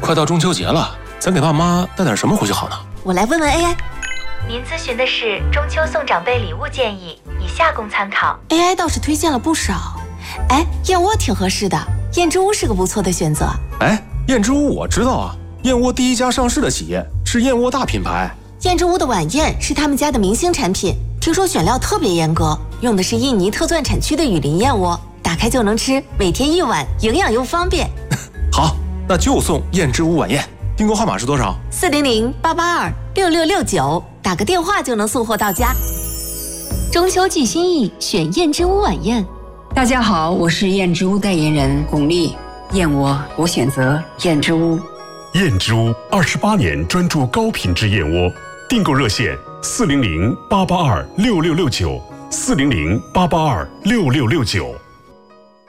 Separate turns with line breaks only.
快到中秋节了，咱给爸妈带点什么回去好呢？
我来问问 AI。
您咨询的是中秋送长辈礼物建议，以下供参考。
AI 倒是推荐了不少。哎，燕窝挺合适的，燕之屋是个不错的选择。
哎，燕之屋我知道啊，燕窝第一家上市的企业是燕窝大品牌。
燕之屋的晚宴是他们家的明星产品，听说选料特别严格，用的是印尼特钻产区的雨林燕窝，打开就能吃，每天1碗，营养又方便。
好，那就送燕之屋晚宴。订购号码是多少
？400-882-6669，打个电话就能送货到家。
中秋寄心意，选燕之屋晚宴。
大家好，我是燕之屋代言人巩俐。燕窝我选择燕之屋。
燕之屋28年专注高品质燕窝，订购热线400-882-6669，400-882-6669。